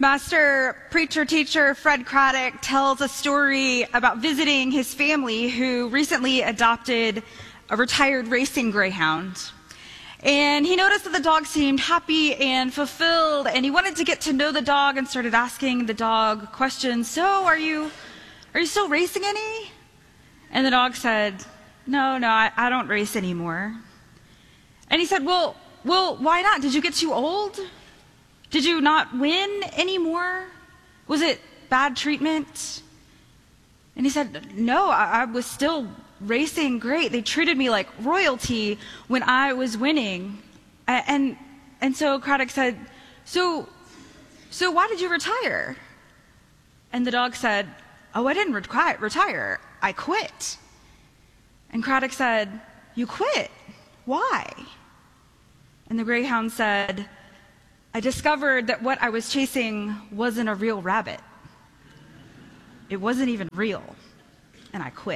Master preacher teacher Fred Craddock tells a story about visiting his family who recently adopted a retired racing greyhound. And he noticed that the dog seemed happy and fulfilled, and he wanted to get to know the dog and started asking the dog questions. So, are you still racing any? And the dog said, No, I don't race anymore. And he said, Well, why not? Did you get too old? Did you not win anymore? Was it bad treatment? And he said, No, I was still racing great. They treated me like royalty when I was winning. And so Craddock said, So why did you retire? And the dog said, Oh, I didn't retire. I quit. And Craddock said, You quit? Why? And the greyhound said, I discovered that what I was chasing wasn't a real rabbit. It wasn't even real, and I quit.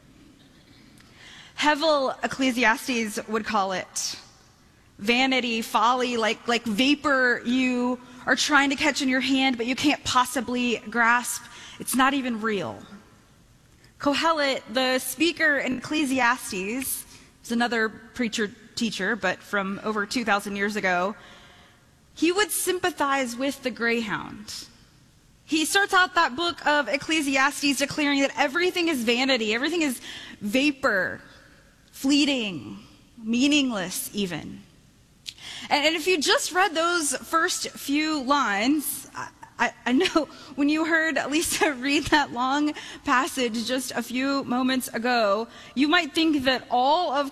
Hevel Ecclesiastes would call it vanity, folly, like vapor you are trying to catch in your hand, but you can't possibly grasp. It's not even real. Kohelet, the speaker in Ecclesiastes, is another preacher-teacher, but from over 2,000 years ago. He would sympathize with the greyhound. He starts out that book of Ecclesiastes declaring that everything is vanity, everything is vapor, fleeting, meaningless even. And if you just read those first few lines, I know when you heard Lisa read that long passage just a few moments ago, you might think that all of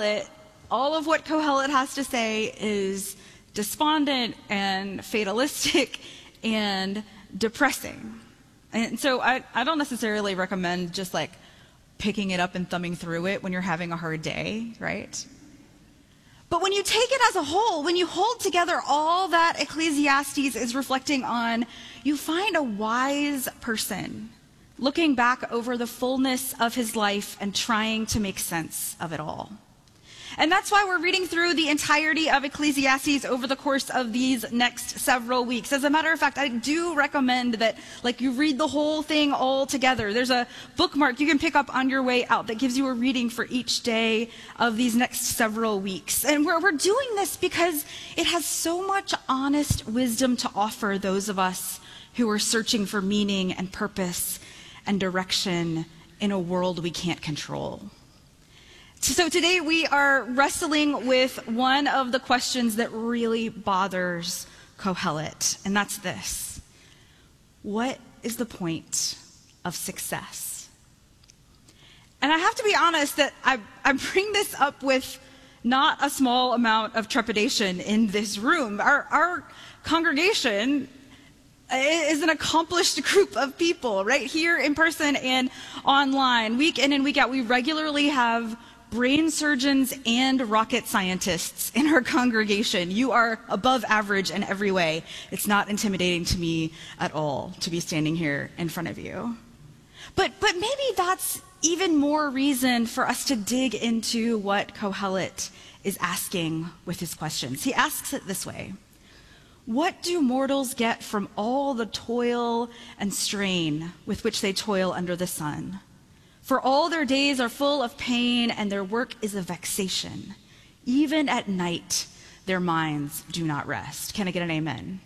what Kohelet has to say is despondent and fatalistic and depressing. And so I don't necessarily recommend just like picking it up and thumbing through it when you're having a hard day, right? But when you take it as a whole, when you hold together all that Ecclesiastes is reflecting on, you find a wise person looking back over the fullness of his life and trying to make sense of it all. And that's why we're reading through the entirety of Ecclesiastes over the course of these next several weeks. As a matter of fact, I do recommend that you read the whole thing all together. There's a bookmark you can pick up on your way out that gives you a reading for each day of these next several weeks. And we're doing this because it has so much honest wisdom to offer those of us who are searching for meaning and purpose and direction in a world we can't control. So today we are wrestling with one of the questions that really bothers Kohelet, and that's this: what is the point of success? And I have to be honest that I bring this up with not a small amount of trepidation in this room. Our congregation is an accomplished group of people, right here in person and online. Week in and week out, we regularly have brain surgeons and rocket scientists in our congregation. You are above average in every way. It's not intimidating to me at all to be standing here in front of you. But maybe that's even more reason for us to dig into what Kohelet is asking with his questions. He asks it this way: what do mortals get from all the toil and strain with which they toil under the sun? For all their days are full of pain, and their work is a vexation. Even at night, their minds do not rest. Can I get an amen?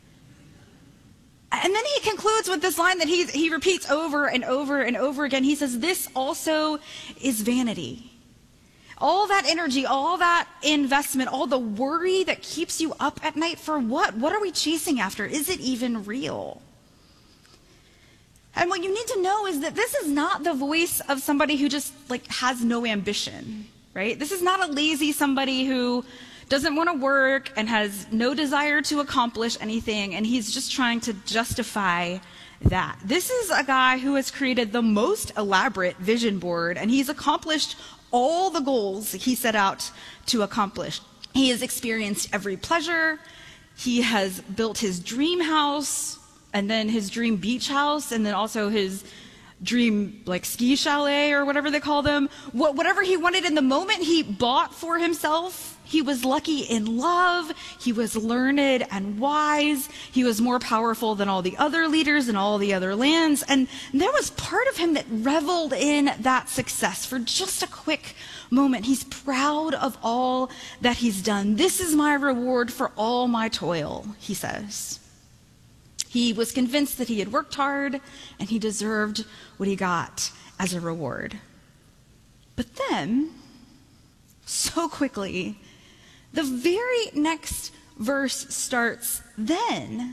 And then he concludes with this line that he repeats over and over and over again. He says, this also is vanity. All that energy, all that investment, all the worry that keeps you up at night, for what? What are we chasing after? Is it even real? And what you need to know is that this is not the voice of somebody who just has no ambition, right? This is not a lazy somebody who doesn't want to work and has no desire to accomplish anything, and he's just trying to justify that. This is a guy who has created the most elaborate vision board, and he's accomplished all the goals he set out to accomplish. He has experienced every pleasure. He has built his dream house, and then his dream beach house, and then also his dream ski chalet or whatever they call them. Whatever he wanted in the moment he bought for himself, He was lucky in love. He was learned and wise. He was more powerful than all the other leaders in all the other lands. And there was part of him that reveled in that success for just a quick moment. He's proud of all that he's done. This is my reward for all my toil, he says. He was convinced that he had worked hard and he deserved what he got as a reward. But then, so quickly, the very next verse starts, Then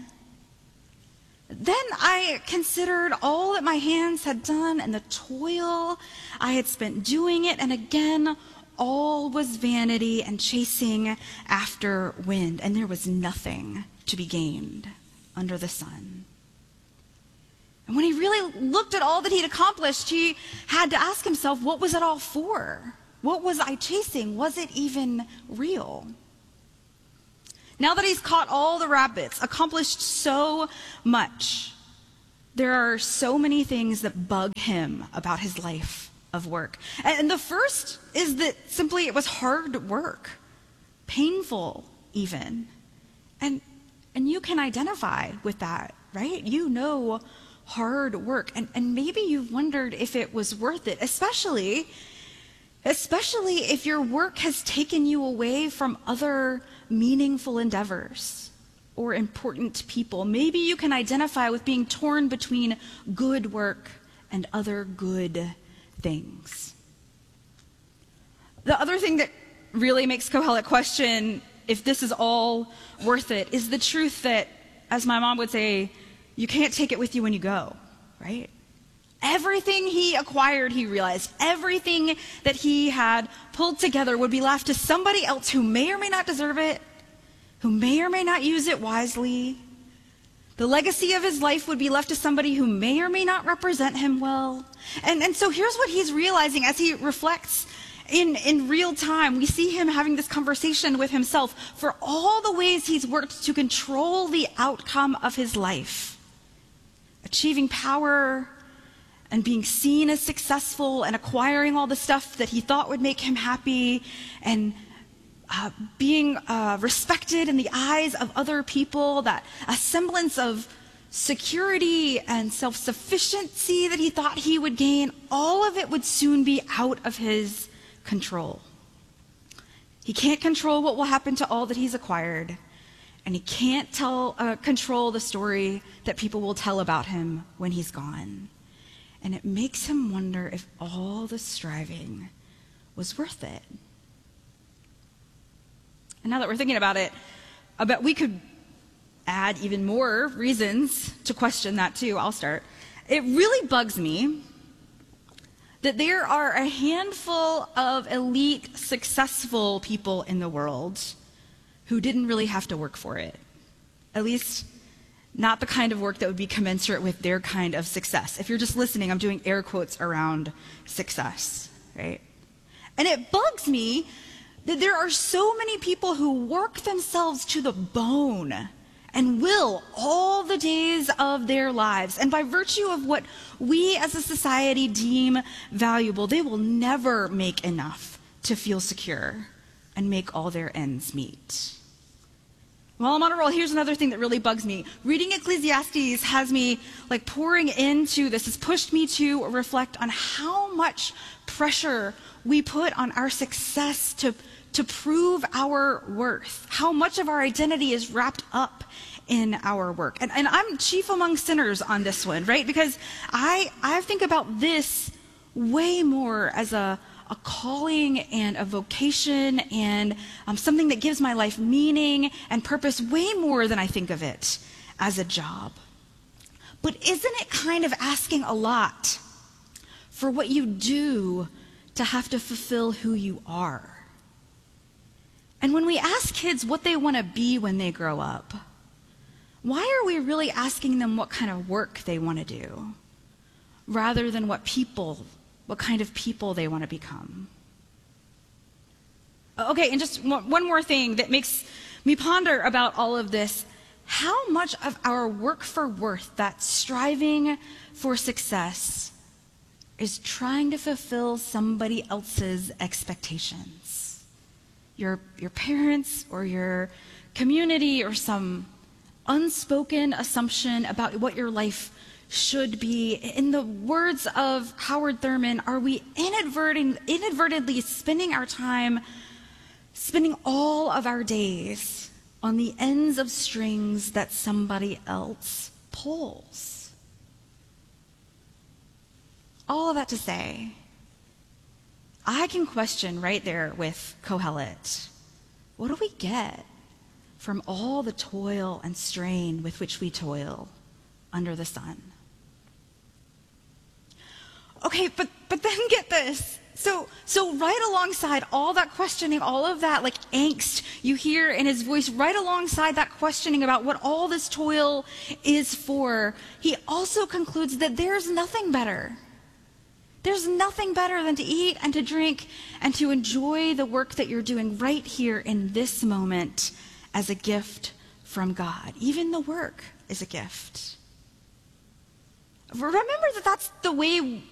I considered all that my hands had done and the toil I had spent doing it, and again, all was vanity and chasing after wind, and there was nothing to be gained under the sun. And when he really looked at all that he'd accomplished, he had to ask himself, what was it all for? What was I chasing? Was it even real? Now that he's caught all the rabbits, accomplished so much, there are so many things that bug him about his life of work. And the first is that simply it was hard work, painful even. And you can identify with that, right? You know hard work. And maybe you've wondered if it was worth it, especially if your work has taken you away from other meaningful endeavors or important people. Maybe you can identify with being torn between good work and other good things. The other thing that really makes Kohelet question if this is all worth it is the truth that, as my mom would say, you can't take it with you when you go, right? Everything he acquired, he realized, everything that he had pulled together would be left to somebody else who may or may not deserve it, who may or may not use it wisely. The legacy of his life would be left to somebody who may or may not represent him well. And so here's what he's realizing as he reflects in real time. We see him having this conversation with himself for all the ways he's worked to control the outcome of his life. Achieving power, and being seen as successful, and acquiring all the stuff that he thought would make him happy, and being respected in the eyes of other people, that a semblance of security and self-sufficiency that he thought he would gain, all of it would soon be out of his control. He can't control what will happen to all that he's acquired, and he can't control the story that people will tell about him when he's gone. And it makes him wonder if all the striving was worth it. And now that we're thinking about it, I bet we could add even more reasons to question that too. I'll start. It really bugs me that there are a handful of elite, successful people in the world who didn't really have to work for it. At least not the kind of work that would be commensurate with their kind of success. If you're just listening, I'm doing air quotes around success, right? And it bugs me that there are so many people who work themselves to the bone and will all the days of their lives. And by virtue of what we as a society deem valuable, they will never make enough to feel secure and make all their ends meet. While I'm on a roll, here's another thing that really bugs me. Reading Ecclesiastes has me pouring into this, has pushed me to reflect on how much pressure we put on our success to prove our worth, how much of our identity is wrapped up in our work. And I'm chief among sinners on this one, right? Because I think about this way more as a calling and a vocation and something that gives my life meaning and purpose way more than I think of it as a job. But isn't it kind of asking a lot for what you do to have to fulfill who you are? And when we ask kids what they want to be when they grow up, why are we really asking them what kind of work they want to do rather than what kind of people they want to become? Okay, and just one more thing that makes me ponder about all of this. How much of our work for worth, that striving for success, is trying to fulfill somebody else's expectations? your parents or your community or some unspoken assumption about what your life should be. In the words of Howard Thurman, are we inadvertently spending our time, spending all of our days on the ends of strings that somebody else pulls? All of that to say, I can question right there with Kohelet, what do we get from all the toil and strain with which we toil under the sun? Okay, but then get this. So right alongside all that questioning, all of that like angst you hear in his voice, right alongside that questioning about what all this toil is for, he also concludes that there's nothing better. There's nothing better than to eat and to drink and to enjoy the work that you're doing right here in this moment as a gift from God. Even the work is a gift. Remember that that's the way